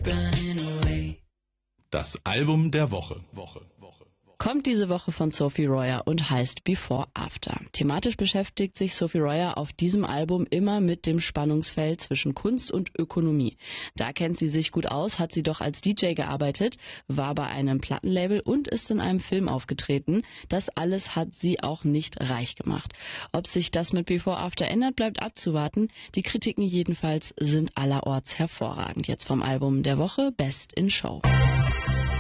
running away. Das Album der Woche. Kommt diese Woche von Sophie Royer und heißt Before After. Thematisch beschäftigt sich Sophie Royer auf diesem Album immer mit dem Spannungsfeld zwischen Kunst und Ökonomie. Da kennt sie sich gut aus, hat sie doch als DJ gearbeitet, war bei einem Plattenlabel und ist in einem Film aufgetreten. Das alles hat sie auch nicht reich gemacht. Ob sich das mit Before After ändert, bleibt abzuwarten. Die Kritiken jedenfalls sind allerorts hervorragend. Jetzt vom Album der Woche Best in Show.